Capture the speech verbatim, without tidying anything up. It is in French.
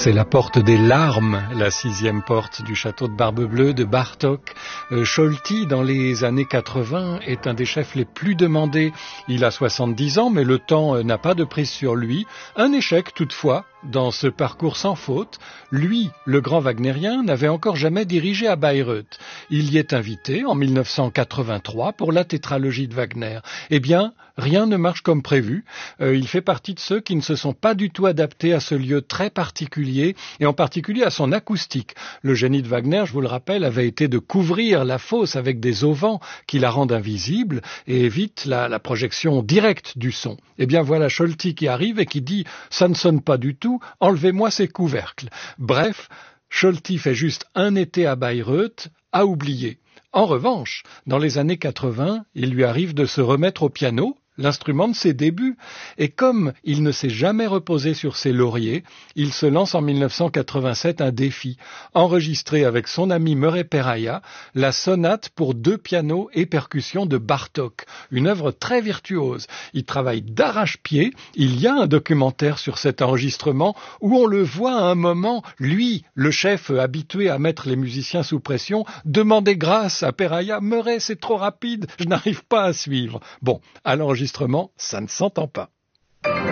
C'est la porte des larmes, la sixième porte du château de Barbe-Bleue de Bartók. Euh, Cholty, dans les années quatre-vingts, est un des chefs les plus demandés. Il a soixante-dix ans, mais le temps euh, n'a pas de prise sur lui. Un échec, toutefois, dans ce parcours sans faute. Lui, le grand wagnérien, n'avait encore jamais dirigé à Bayreuth. Il y est invité en mille neuf cent quatre-vingt-trois pour la tétralogie de Wagner. Eh bien, rien ne marche comme prévu. Euh, il fait partie de ceux qui ne se sont pas du tout adaptés à ce lieu très particulier, et en particulier à son acoustique. Le génie de Wagner, je vous le rappelle, avait été de couvrir la fosse avec des auvents qui la rendent invisible et évitent la, la projection directe du son. Eh bien voilà Cholty qui arrive et qui dit « ça ne sonne pas du tout, enlevez-moi ces couvercles ». Bref, Cholty fait juste un été à Bayreuth, à oublier. En revanche, dans les années quatre-vingts, il lui arrive de se remettre au piano, l'instrument de ses débuts, et comme il ne s'est jamais reposé sur ses lauriers, il se lance en mille neuf cent quatre-vingt-sept un défi, enregistrer avec son ami Murray Perahia la sonate pour deux pianos et percussions de Bartók, une œuvre très virtuose. Il travaille d'arrache-pied, il y a un documentaire sur cet enregistrement où on le voit à un moment, lui, le chef habitué à mettre les musiciens sous pression, demander grâce à Perahia, « Murray, c'est trop rapide, je n'arrive pas à suivre ». Bon, à l'enregistrement, ça ne s'entend pas.